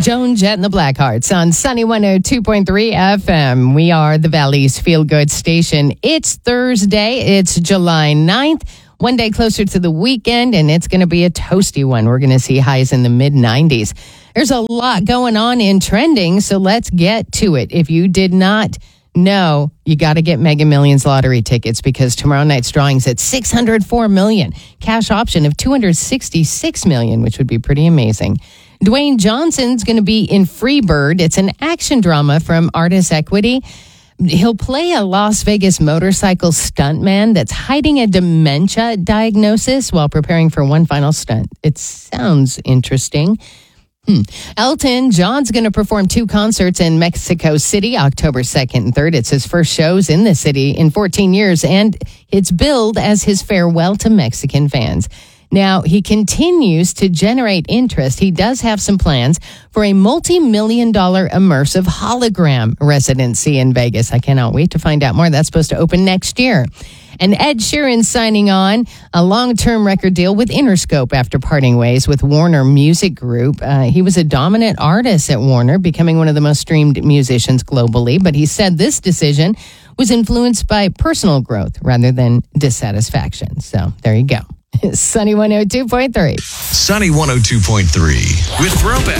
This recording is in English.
Joan Jett and the Blackhearts on Sunny 102.3 FM. We are the Valley's feel-good station. It's Thursday. It's July 9th. One day closer to the weekend, and it's going to be a toasty one. We're going to see highs in the mid-90s. There's a lot going on in trending, so let's get to it. If you did not know, you got to get Mega Millions lottery tickets because tomorrow night's drawing's at $604 million. Cash option of $266 million, which would be pretty amazing. Dwayne Johnson's going to be in Freebird. It's an action drama from Artis Equity. He'll play a Las Vegas motorcycle stuntman that's hiding a dementia diagnosis while preparing for one final stunt. It sounds interesting. Elton John's going to perform 2 concerts in Mexico City, October 2nd and 3rd. It's his first shows in the city in 14 years, and it's billed as his farewell to Mexican fans. Now, he continues to generate interest. He does have some plans for a multi-million-dollar immersive hologram residency in Vegas. I cannot wait to find out more. That's supposed to open next year. And Ed Sheeran signing on a long-term record deal with Interscope after parting ways with Warner Music Group. He was a dominant artist at Warner, becoming one of the most streamed musicians globally. But he said this decision was influenced by personal growth rather than dissatisfaction. So there you go. Sunny 102.3. Sunny 102.3 with Throwback.